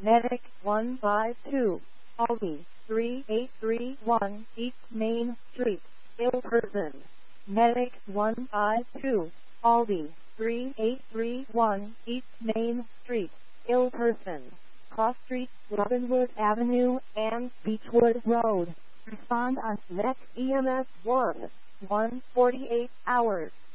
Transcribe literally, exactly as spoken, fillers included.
Medic one five two, Aldi three eight three one, East Main Street, ill person. Medic one five two, Aldi three eight three one, East Main Street, ill person. Cross Street, Robinwood Avenue, and Beechwood Road. Respond on Next E M S one, one forty-eight hours.